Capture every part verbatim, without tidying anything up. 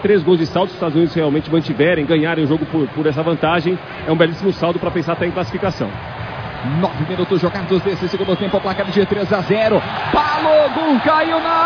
três gols de saldo. Se os Estados Unidos realmente mantiverem, ganharem o jogo por, por essa vantagem, é um belíssimo saldo para pensar até em classificação. Nove minutos jogados desse segundo tempo, placar de três a zero. Balogun caiu na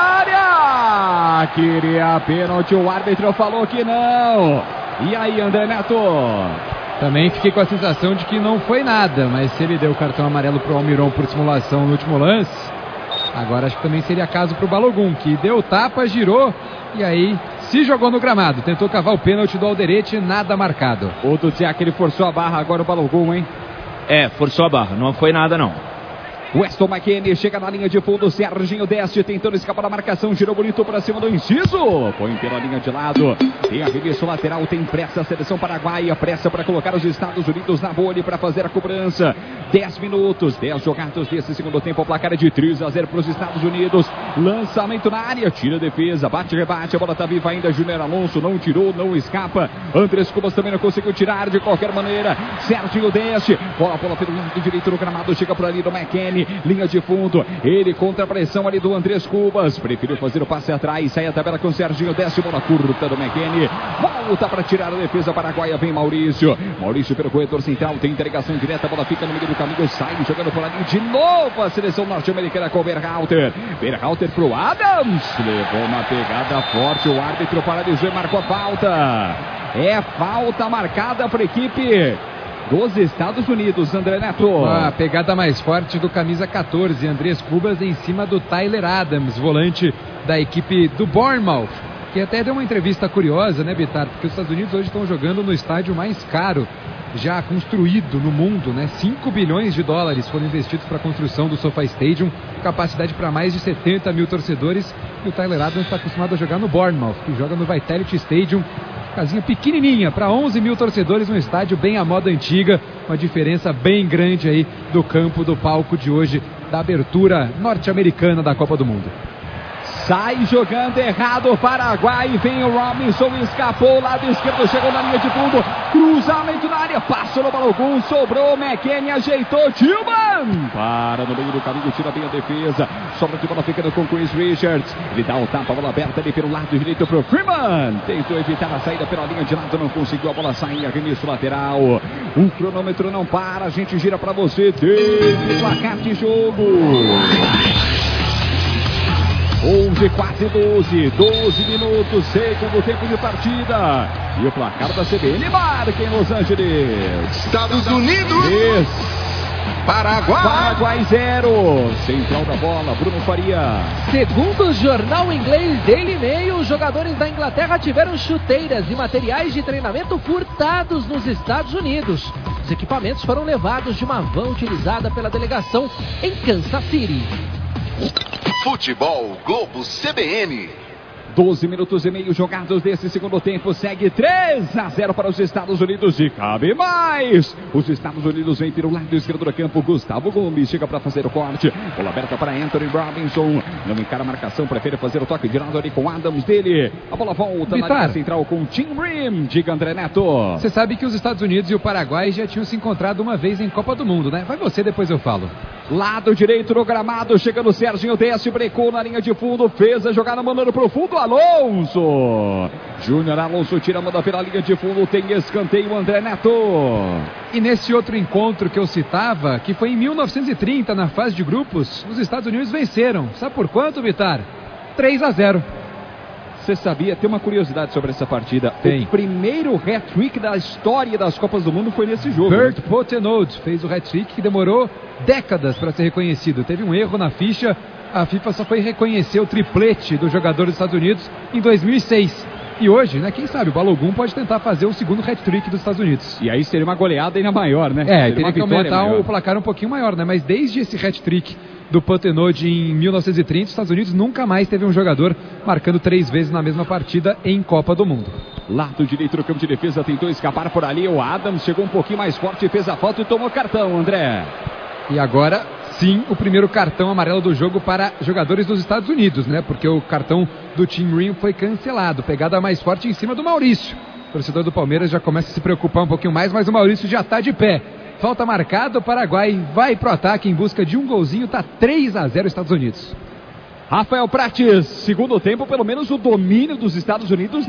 área. Queria pênalti, o árbitro falou que não. E aí, André Neto? Também fiquei com a sensação de que não foi nada, mas se ele deu o cartão amarelo pro Almiron por simulação no último lance, agora acho que também seria caso pro Balogun, que deu tapa, girou e aí se jogou no gramado. Tentou cavar o pênalti do Alderete, nada marcado. O Duziak, ele forçou a barra, agora o Balogun, hein? É, forçou a barra, não foi nada não. Weston McKennie chega na linha de fundo, Serginho desce, tentando escapar da marcação, girou bonito para cima do inciso, põe pela linha de lado, tem arremesso lateral, tem pressa a seleção paraguaia, pressa para colocar os Estados Unidos na bolha para fazer a cobrança. dez minutos, dez jogados desse segundo tempo, o placar é de três a zero para os Estados Unidos. Lançamento na área, tira a defesa, bate, rebate, a bola tá viva ainda, Júnior Alonso não tirou, não escapa. Andrés Cubas também não conseguiu tirar de qualquer maneira. Serginho desce, bola, bola pelo lado direito no gramado, chega por ali do McKennie, linha de fundo, ele contra a pressão ali do Andrés Cubas, preferiu fazer o passe atrás, sai a tabela com o Serginho, desce, bola curta do McKennie, volta para tirar a defesa paraguaia, vem Maurício, Maurício pelo corredor central, tem interligação direta, a bola fica no meio do caminho, sai jogando por ali de novo a seleção norte-americana com o Berhalter, Berhalter pro Adams, levou uma pegada forte, o árbitro paralisou e marcou a falta, é falta marcada para a equipe dos Estados Unidos, André Neto. A pegada mais forte do camisa quatorze, Andrés Cubas, em cima do Tyler Adams, volante da equipe do Bournemouth, que até deu uma entrevista curiosa, né, Bitar? Porque os Estados Unidos hoje estão jogando no estádio mais caro já construído no mundo, né? cinco bilhões de dólares foram investidos para a construção do SoFi Stadium, capacidade para mais de setenta mil torcedores, e o Tyler Adams está acostumado a jogar no Bournemouth, que joga no Vitality Stadium, casinha pequenininha, para onze mil torcedores, no estádio bem à moda antiga, uma diferença bem grande aí do campo, do palco de hoje, da abertura norte-americana da Copa do Mundo. Sai jogando errado o Paraguai, vem o Robinson, escapou, lado esquerdo, chegou na linha de fundo, cruzamento na área, passou no Balogun, sobrou, McKennie ajeitou, Tillman, para no meio do caminho, tira bem a defesa, sobra de bola ficando com Chris Richards, ele dá o tapa, a bola aberta ali pelo lado direito pro Freeman, tentou evitar a saída pela linha de lado, não conseguiu, a bola sai em arremesso lateral, o cronômetro não para, a gente gira pra você, tem placar de jogo. onze, quase doze, doze minutos, segundo tempo de partida. E o placar da C B N marca em Los Angeles. Estados Unidos. Isso. Paraguai. Paraguai zero. Central da bola, Bruno Faria. Segundo o jornal inglês Daily Mail, os jogadores da Inglaterra tiveram chuteiras e materiais de treinamento furtados nos Estados Unidos. Os equipamentos foram levados de uma van utilizada pela delegação em Kansas City. Futebol Globo C B N. doze minutos e meio jogados desse segundo tempo. Segue três a zero para os Estados Unidos e cabe mais. Os Estados Unidos vêm pelo lado esquerdo do campo. Gustavo Gomes chega para fazer o corte. Bola aberta para Anthony Robinson. Não encara a marcação, prefere fazer o toque de lado ali com Adams dele. A bola volta Bitar. na linha central com Tim Rim. Diga, André Neto. Você sabe que os Estados Unidos e o Paraguai já tinham se encontrado uma vez em Copa do Mundo, né? Vai você, depois eu falo. Lado direito no gramado, chegando o Serginho, desce, brecou na linha de fundo, fez a jogada, mandando pro fundo, Alonso. Júnior Alonso tira a manda pela linha de fundo, tem escanteio, André Neto. E nesse outro encontro que eu citava, que foi em mil novecentos e trinta, na fase de grupos, os Estados Unidos venceram. Sabe por quanto, Bitar? três a zero. Você sabia, tem uma curiosidade sobre essa partida. Tem. O primeiro hat-trick da história das Copas do Mundo foi nesse jogo. Bert Pottenode fez o hat-trick que demorou décadas para ser reconhecido. Teve um erro na ficha, a FIFA só foi reconhecer o triplete do jogador dos Estados Unidos em dois mil e seis. E hoje, né, quem sabe, o Balogun pode tentar fazer o segundo hat-trick dos Estados Unidos. E aí seria uma goleada ainda maior, né? É, seria teria que aumentar o placar um pouquinho maior, né? Mas desde esse hat-trick do Pottenode em mil novecentos e trinta, os Estados Unidos nunca mais teve um jogador marcando três vezes na mesma partida em Copa do Mundo. Lado direito do campo de defesa, tentou escapar por ali, o Adams chegou um pouquinho mais forte, fez a falta e tomou cartão, André. E agora, sim, o primeiro cartão amarelo do jogo para jogadores dos Estados Unidos, né? Porque o cartão do Tim Rim foi cancelado, pegada mais forte em cima do Maurício. O torcedor do Palmeiras já começa a se preocupar um pouquinho mais, mas o Maurício já está de pé. Falta marcada, o Paraguai vai pro ataque em busca de um golzinho, tá três a zero Estados Unidos. Rafael Prates, segundo tempo, pelo menos o domínio dos Estados Unidos